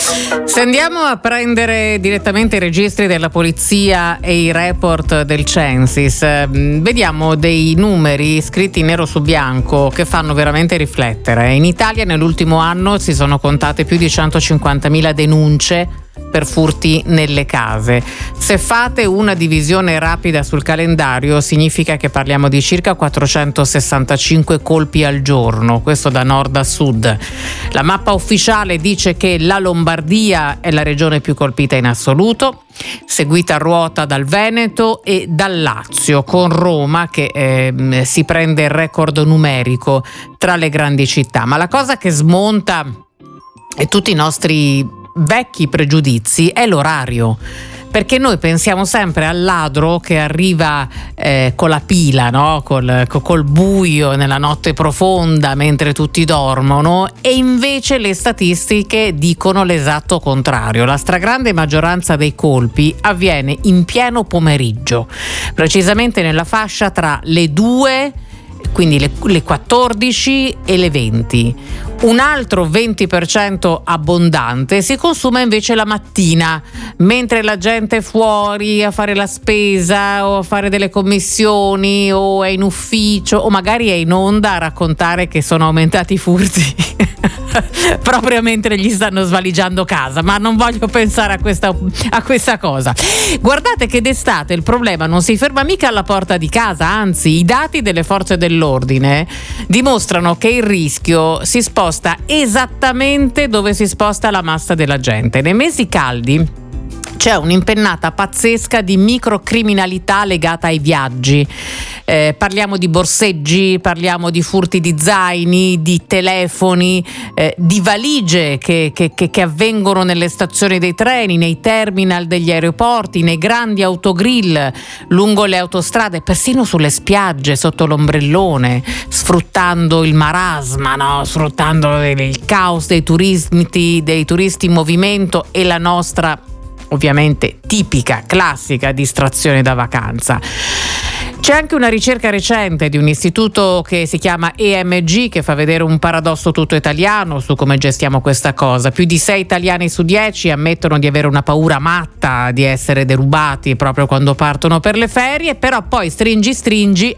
Se andiamo a prendere direttamente i registri della polizia e i report del Censis, vediamo dei numeri scritti nero su bianco che fanno veramente riflettere. In Italia nell'ultimo anno si sono contate più di 150.000 denunce per furti nelle case. Se fate una divisione rapida sul calendario, significa che parliamo di circa 465 colpi al giorno, questo da nord a sud. La mappa ufficiale dice che la Lombardia è la regione più colpita in assoluto, seguita a ruota dal Veneto e dal Lazio, con Roma che si prende il record numerico tra le grandi città. Ma la cosa che smonta tutti i nostri vecchi pregiudizi è l'orario, perché noi pensiamo sempre al ladro che arriva con la pila, no? Col buio nella notte profonda mentre tutti dormono, e invece le statistiche dicono l'esatto contrario. La stragrande maggioranza dei colpi avviene in pieno pomeriggio, precisamente nella fascia tra le 2, quindi le 14 e le 20. Un altro 20% abbondante si consuma invece la mattina, mentre la gente è fuori a fare la spesa o a fare delle commissioni o è in ufficio o magari è in onda a raccontare che sono aumentati i furti proprio mentre gli stanno svaligiando casa. Ma non voglio pensare a questa cosa. Guardate che d'estate il problema non si ferma mica alla porta di casa, anzi i dati delle forze dell'ordine dimostrano che il rischio si sposta esattamente dove si sposta la massa della gente. Nei mesi caldi c'è un'impennata pazzesca di microcriminalità legata ai viaggi. Parliamo di borseggi, parliamo di furti di zaini, di telefoni, di valigie che avvengono nelle stazioni dei treni, nei terminal degli aeroporti, nei grandi autogrill, lungo le autostrade, persino sulle spiagge, sotto l'ombrellone, sfruttando il marasma, no? Sfruttando il caos dei turisti in movimento e la nostra, ovviamente, tipica, classica distrazione da vacanza. C'è anche una ricerca recente di un istituto che si chiama EMG che fa vedere un paradosso tutto italiano su come gestiamo questa cosa. Più di 6 italiani su 10 ammettono di avere una paura matta di essere derubati proprio quando partono per le ferie, però poi stringi,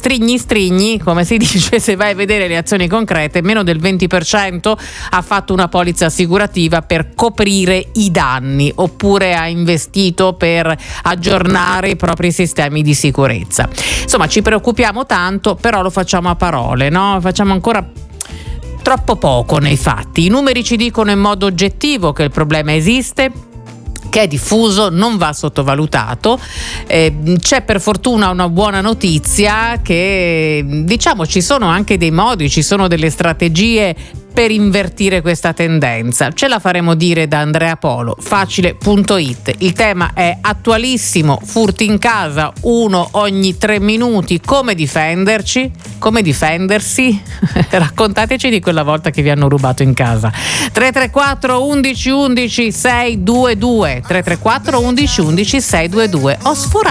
come si dice, se vai a vedere le azioni concrete, meno del 20% ha fatto una polizza assicurativa per coprire i danni, oppure ha investito per aggiornare i propri sistemi di sicurezza. Insomma, ci preoccupiamo tanto, però lo facciamo a parole, no? Facciamo ancora troppo poco nei fatti. I numeri ci dicono in modo oggettivo che il problema esiste, che è diffuso, non va sottovalutato. C'è per fortuna una buona notizia, che diciamo ci sono anche dei modi, ci sono delle strategie per invertire questa tendenza. Ce la faremo dire da Andrea Polo, facile.it. Il tema è attualissimo: furti in casa, uno ogni 3 minuti. Come difenderci? Come difendersi? Raccontateci di quella volta che vi hanno rubato in casa. 334 11 11 622 334 11 11 622. Ho sforato